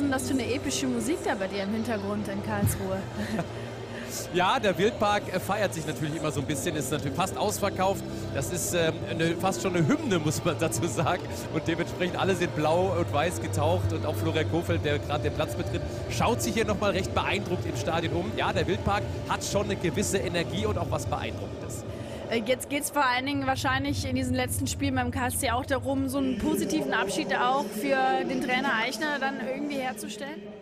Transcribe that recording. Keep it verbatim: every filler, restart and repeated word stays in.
denn das für eine epische Musik da bei dir im Hintergrund in Karlsruhe? Ja, der Wildpark feiert sich natürlich immer so ein bisschen, ist natürlich fast ausverkauft. Das ist ähm, eine, fast schon eine Hymne, muss man dazu sagen. Und dementsprechend alle sind blau und weiß getaucht. Und auch Florian Kohfeldt, der gerade den Platz betritt, schaut sich hier nochmal recht beeindruckt im Stadion um. Ja, der Wildpark hat schon eine gewisse Energie und auch was Beeindruckendes. Jetzt geht es vor allen Dingen wahrscheinlich in diesen letzten Spielen beim K S C auch darum, so einen positiven Abschied auch für den Trainer Eichner dann irgendwie herzustellen?